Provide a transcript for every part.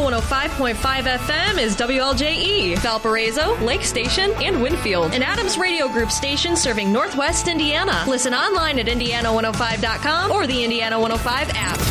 105.5 FM is WLJE, Valparaiso, Lake Station, and Winfield, an Adams Radio Group station serving Northwest Indiana. Listen online at Indiana105.com or the Indiana 105 app.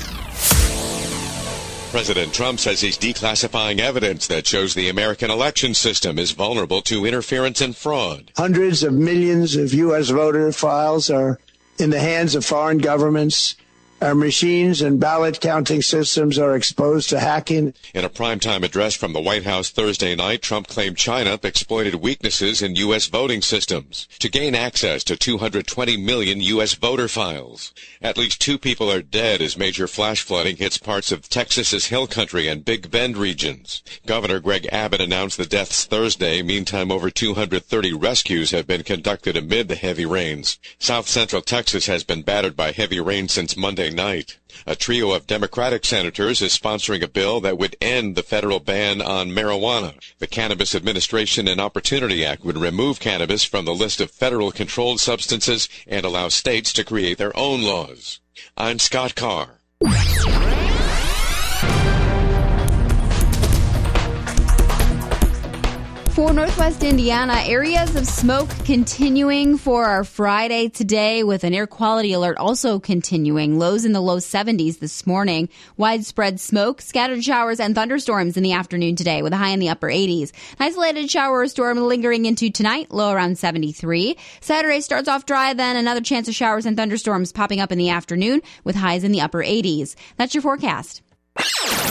President Trump says he's declassifying evidence that shows the American election system is vulnerable to interference and fraud. Hundreds of millions of U.S. voter files are in the hands of foreign governments. Our machines and ballot counting systems are exposed to hacking. In a primetime address from the White House Thursday night, Trump claimed China exploited weaknesses in U.S. voting systems to gain access to 220 million U.S. voter files. At least 2 people are dead as major flash flooding hits parts of Texas's Hill Country and Big Bend regions. Governor Greg Abbott announced the deaths Thursday. Meantime, over 230 rescues have been conducted amid the heavy rains. South Central Texas has been battered by heavy rain since Monday night. A trio of Democratic senators is sponsoring a bill that would end the federal ban on marijuana. The Cannabis Administration and Opportunity Act would remove cannabis from the list of federal controlled substances and allow states to create their own laws. I'm Scott Carr. For Northwest Indiana, areas of smoke continuing for our Friday today, with an air quality alert also continuing. Lows in the low 70s this morning. Widespread smoke, scattered showers, and thunderstorms in the afternoon today, with a high in the upper 80s. An isolated shower or storm lingering into tonight, low around 73. Saturday starts off dry, then another chance of showers and thunderstorms popping up in the afternoon, with highs in the upper 80s. That's your forecast.